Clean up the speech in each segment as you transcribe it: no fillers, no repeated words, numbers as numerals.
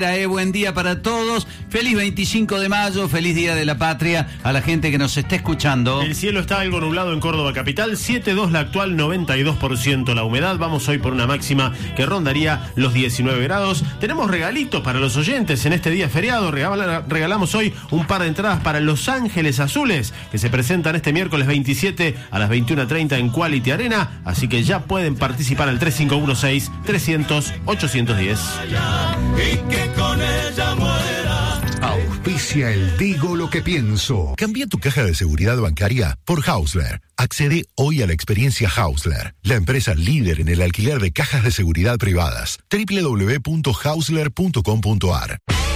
Buen día para todos, feliz 25 de mayo, feliz Día de la Patria a la gente que nos está escuchando. El cielo está algo nublado en Córdoba capital, 7.2 la actual, 92% la humedad. Vamos hoy por una máxima que rondaría los 19 grados. Tenemos regalitos para los oyentes en este día feriado. Regalamos hoy un par de entradas para Los Ángeles Azules, que se presentan este miércoles 27 a las 21:30 en Quality Arena, así que ya pueden participar al 3516-300-810. Y que con ella muera. Auspicia el Digo lo que pienso. Cambia tu caja de seguridad bancaria por Hausler. Accede hoy a la experiencia Hausler, la empresa líder en el alquiler de cajas de seguridad privadas. www.hausler.com.ar.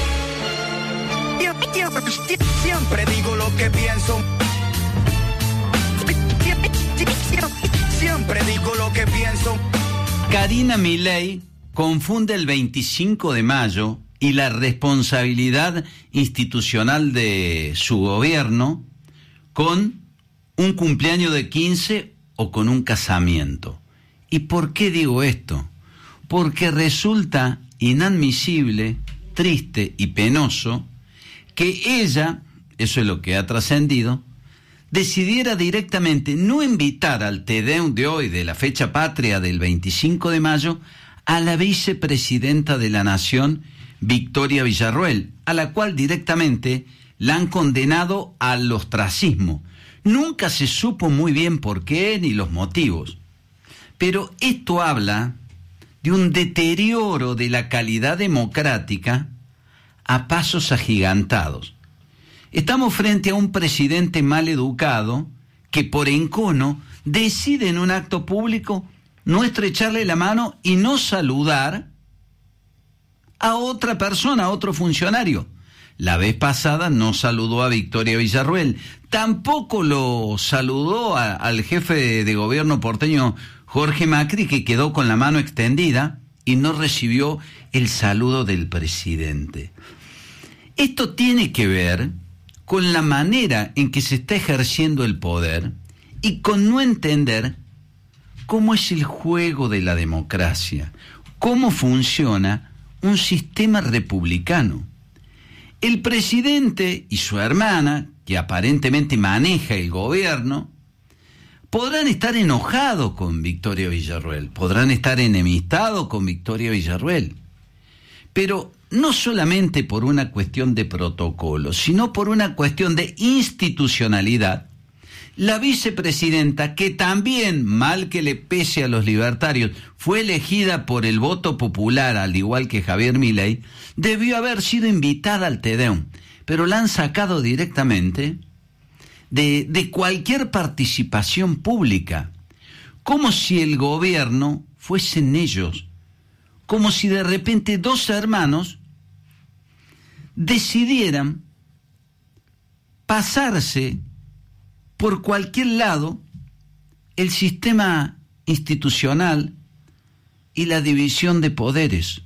Siempre digo lo que pienso. Siempre digo lo que pienso. Karina Milei confunde el 25 de mayo y la responsabilidad institucional de su gobierno con un cumpleaños de 15 o con un casamiento. ¿Y por qué digo esto? Porque resulta inadmisible, triste y penoso que ella, eso es lo que ha trascendido, decidiera directamente no invitar al Te Deum de hoy, de la fecha patria del 25 de mayo, a la vicepresidenta de la Nación, Victoria Villarroel, a la cual directamente la han condenado al ostracismo. Nunca se supo muy bien por qué ni los motivos. Pero esto habla de un deterioro de la calidad democrática a pasos agigantados. Estamos frente a un presidente mal educado que por encono decide en un acto público no estrecharle la mano y no saludar a otra persona, a otro funcionario. La vez pasada no saludó a Victoria Villarroel, tampoco lo saludó al jefe de gobierno porteño Jorge Macri, que quedó con la mano extendida y no recibió el saludo del presidente. Esto tiene que ver con la manera en que se está ejerciendo el poder y con no entender cómo es el juego de la democracia, cómo funciona un sistema republicano. El presidente y su hermana, que aparentemente maneja el gobierno, podrán estar enojados con Victoria Villarroel, podrán estar enemistados con Victoria Villarroel, pero no solamente por una cuestión de protocolo, sino por una cuestión de institucionalidad. La vicepresidenta, que también, mal que le pese a los libertarios, fue elegida por el voto popular, al igual que Javier Milei, debió haber sido invitada al Te Deum, pero la han sacado directamente de cualquier participación pública, como si el gobierno fuesen ellos, como si de repente dos hermanos decidieran pasarse por cualquier lado el sistema institucional y la división de poderes.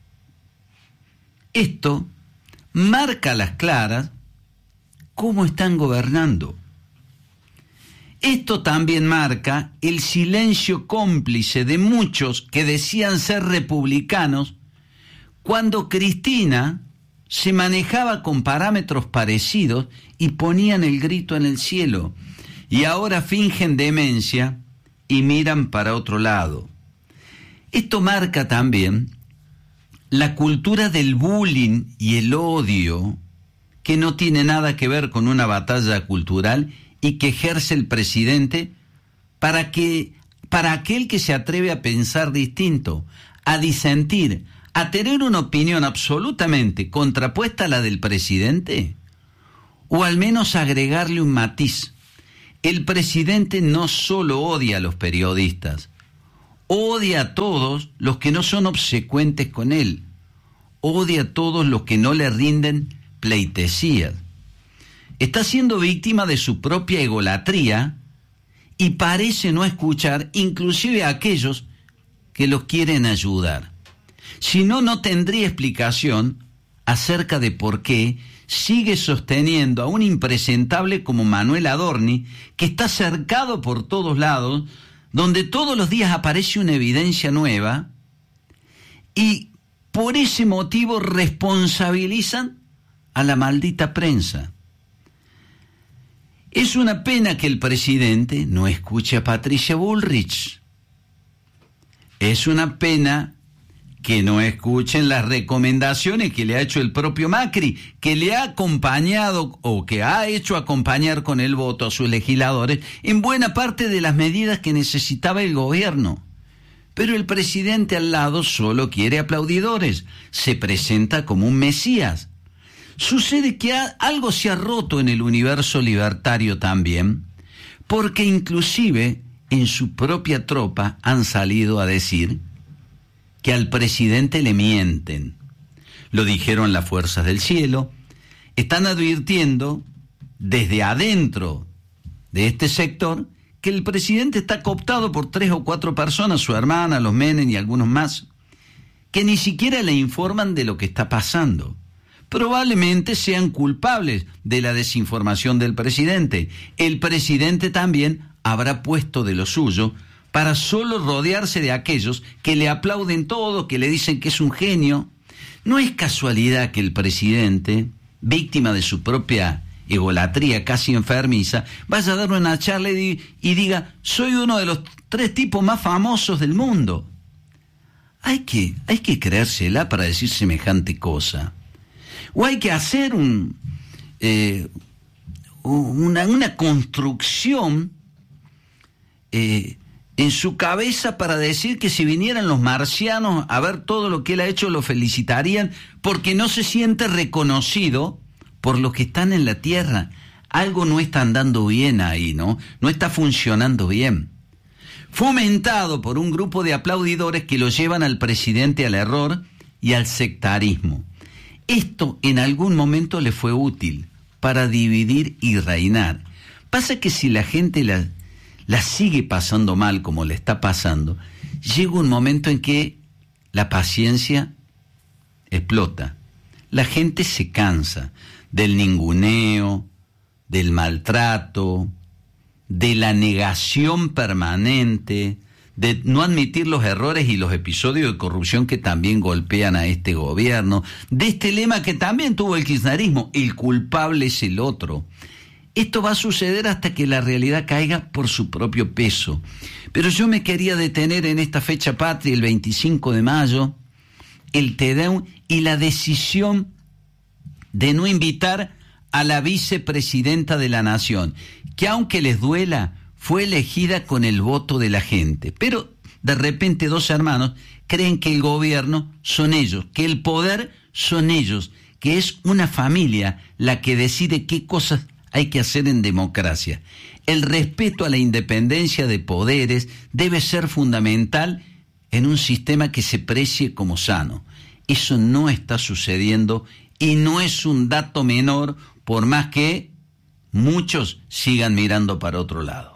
Esto marca a las claras cómo están gobernando. Esto también marca el silencio cómplice de muchos que decían ser republicanos cuando Cristina se manejaba con parámetros parecidos y ponían el grito en el cielo, y ahora fingen demencia y miran para otro lado. Esto marca también la cultura del bullying y el odio, que no tiene nada que ver con una batalla cultural y que ejerce el presidente para aquel que se atreve a pensar distinto, a disentir, a tener una opinión absolutamente contrapuesta a la del presidente, o al menos agregarle un matiz. El presidente no solo odia a los periodistas, odia a todos los que no son obsecuentes con él, odia a todos los que no le rinden pleitesías. Está siendo víctima de su propia egolatría y parece no escuchar inclusive a aquellos que los quieren ayudar. Si no, no tendría explicación acerca de por qué sigue sosteniendo a un impresentable como Manuel Adorni, que está cercado por todos lados, donde todos los días aparece una evidencia nueva, y por ese motivo responsabilizan a la maldita prensa. Es una pena que el presidente no escuche a Patricia Bullrich. Es una pena que no escuchen las recomendaciones que le ha hecho el propio Macri, que le ha acompañado o que ha hecho acompañar con el voto a sus legisladores en buena parte de las medidas que necesitaba el gobierno. Pero el presidente al lado solo quiere aplaudidores, se presenta como un mesías. Sucede que algo se ha roto en el universo libertario también, porque inclusive en su propia tropa han salido a decir que al presidente le mienten. Lo dijeron las fuerzas del cielo, están advirtiendo desde adentro de este sector que el presidente está cooptado por 3 o 4 personas, su hermana, los Menem y algunos más, que ni siquiera le informan de lo que está pasando. Probablemente sean culpables de la desinformación del presidente. El presidente también habrá puesto de lo suyo para solo rodearse de aquellos que le aplauden todo, que le dicen que es un genio. No es casualidad que el presidente, víctima de su propia egolatría casi enfermiza, vaya a dar una charla y diga: soy uno de los 3 tipos más famosos del mundo. Hay que creérsela para decir semejante cosa. O hay que hacer una construcción en su cabeza para decir que si vinieran los marcianos a ver todo lo que él ha hecho, lo felicitarían, porque no se siente reconocido por los que están en la tierra. Algo no está andando bien ahí, ¿no? No está funcionando bien. Fomentado por un grupo de aplaudidores que lo llevan al presidente al error y al sectarismo. Esto en algún momento le fue útil para dividir y reinar. Pasa que si la gente la sigue pasando mal como le está pasando, llega un momento en que la paciencia explota. La gente se cansa del ninguneo, del maltrato, de la negación permanente, de no admitir los errores y los episodios de corrupción que también golpean a este gobierno, de este lema que también tuvo el kirchnerismo: el culpable es el otro. Esto va a suceder hasta que la realidad caiga por su propio peso. Pero yo me quería detener en esta fecha patria, el 25 de mayo, el Te Deum y la decisión de no invitar a la vicepresidenta de la Nación, que aunque les duela, fue elegida con el voto de la gente. Pero de repente 2 hermanos creen que el gobierno son ellos, que el poder son ellos, que es una familia la que decide qué cosas hay que hacer en democracia. El respeto a la independencia de poderes debe ser fundamental en un sistema que se precie como sano. Eso no está sucediendo y no es un dato menor, por más que muchos sigan mirando para otro lado.